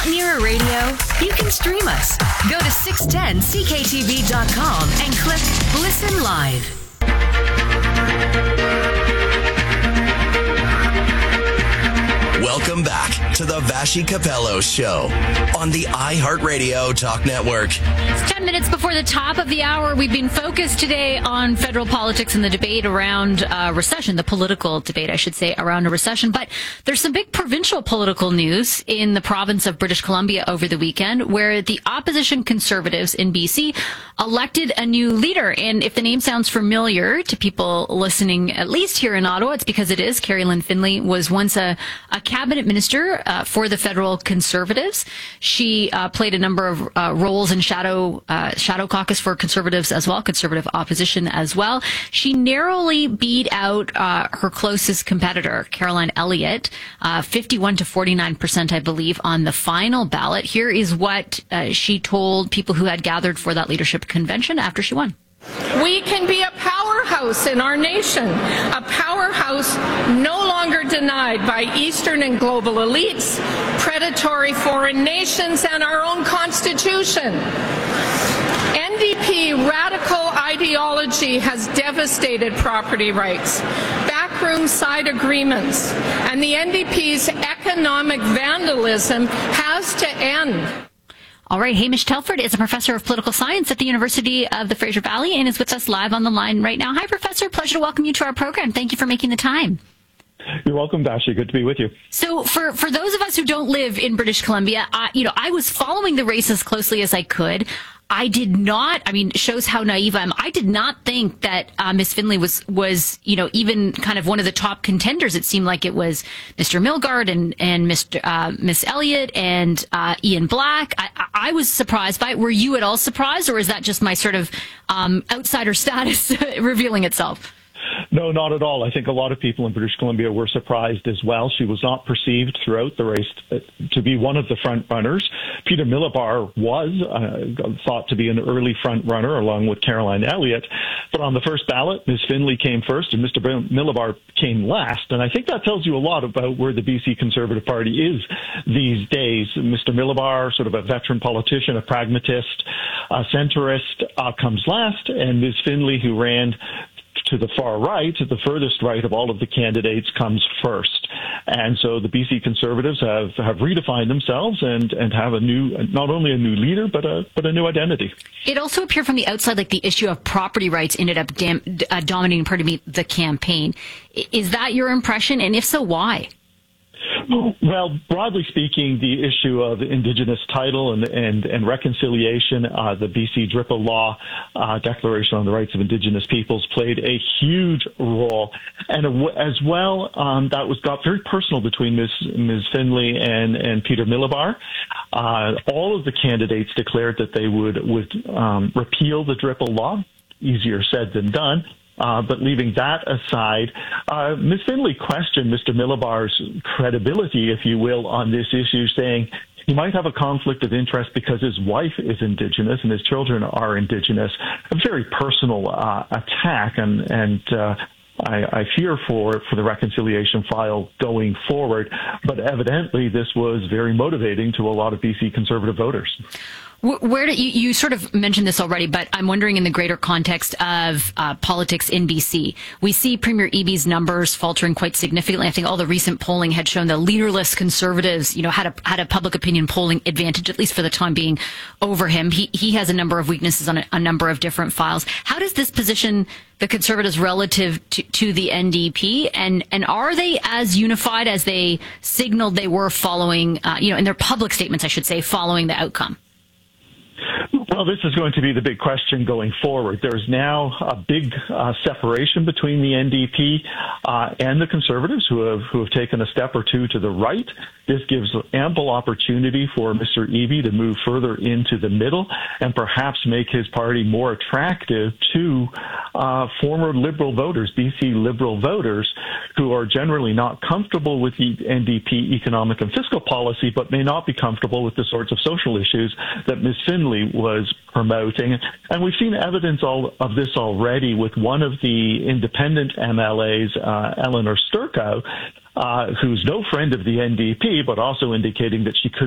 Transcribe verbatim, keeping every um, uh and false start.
Want Nearer Radio? You can stream us. Go to six ten C K T V dot com and click Listen Live. Welcome back to the Vassy Capello Show on the iHeartRadio Talk Network. It's ten minutes before the top of the hour. We've been focused today on federal politics and the debate around uh, recession, the political debate, I should say, around a recession. But there's some big provincial political news in the province of British Columbia over the weekend, where the opposition Conservatives in B C elected a new leader. And if the name sounds familiar to people listening, at least here in Ottawa, it's because it is. Carrie Lynn Finlay was once a, a cabinet minister uh, for the federal Conservatives. She uh, played a number of uh, roles in shadow uh, shadow caucus for Conservatives as well, Conservative opposition as well. She narrowly beat out uh, her closest competitor, Caroline Elliott, uh, fifty-one to forty-nine percent, I believe, on the final ballot. Here is what uh, she told people who had gathered for that leadership convention after she won. We can be a powerhouse in our nation, a powerhouse no longer denied by Eastern and global elites, predatory foreign nations, and our own Constitution. N D P radical ideology has devastated property rights, backroom side agreements, and the N D P's economic vandalism has to end. All right, Hamish Telford is a professor of political science at the University of the Fraser Valley and is with us live on the line right now. Hi, Professor. Pleasure to welcome you to our program. Thank you for making the time. You're welcome, Vassy. Good to be with you. So for, for those of us who don't live in British Columbia, I, you know, I was following the race as closely as I could. I did not, I mean, shows how naive I am. I did not think that uh, Miss Finlay was, was, you know, even kind of one of the top contenders. It seemed like it was Mister Milgaard and, and Mister Uh, Miss Elliott and uh, Ian Black. I, I was surprised by it. Were you at all surprised, or is that just my sort of um, outsider status revealing itself? No, not at all. I think a lot of people in British Columbia were surprised as well. She was not perceived throughout the race to be one of the front runners. Peter Millibar was uh, thought to be an early front runner along with Caroline Elliott. But on the first ballot, Miz Finlay came first and Mister Millibar came last. And I think that tells you a lot about where the B C Conservative Party is these days. Mister Millibar, sort of a veteran politician, a pragmatist, a centrist, uh, comes last. And Miz Finlay, who ran to the far right, to the furthest right of all of the candidates, comes first. And so the B C Conservatives have, have redefined themselves and, and have a new, not only a new leader, but a, but a new identity. It also appeared from the outside like the issue of property rights ended up dam- uh, dominating, pardon me, the campaign. Is that your impression? And if so, why? Well, broadly speaking, the issue of Indigenous title and and, and reconciliation, uh, the B C D R I P A law, uh, Declaration on the Rights of Indigenous Peoples, played a huge role. And as well, um, that was got very personal between Miz Miz Finlay and, and Peter Millibar. Uh, all of the candidates declared that they would, would um, repeal the D R I P A law. Easier said than done. Uh, but leaving that aside, uh, Miz Finlay questioned Mister Millibar's credibility, if you will, on this issue, saying he might have a conflict of interest because his wife is Indigenous and his children are Indigenous. A very personal uh, attack, and, and uh, I, I fear for, for the reconciliation file going forward. But evidently, this was very motivating to a lot of B C Conservative voters. Where do you, you sort of mentioned this already, but I'm wondering in the greater context of uh, politics in B C. We see Premier Eby's numbers faltering quite significantly. I think all the recent polling had shown the leaderless Conservatives, you know, had a had a public opinion polling advantage, at least for the time being, over him. He he has a number of weaknesses on a, a number of different files. How does this position the Conservatives relative to, to the N D P, and and are they as unified as they signaled they were following, uh, you know, in their public statements, I should say, following the outcome? Well, this is going to be the big question going forward. There's now a big uh, separation between the N D P uh, and the Conservatives, who have who have taken a step or two to the right. This gives ample opportunity for Mister Eby to move further into the middle and perhaps make his party more attractive to uh, former Liberal voters, B C Liberal voters, who are generally not comfortable with the N D P economic and fiscal policy, but may not be comfortable with the sorts of social issues that Miz Finlay was promoting. And we've seen evidence all of this already with one of the independent M L As, uh, Eleanor Sturcow, uh, who's no friend of the N D P, but also indicating that she could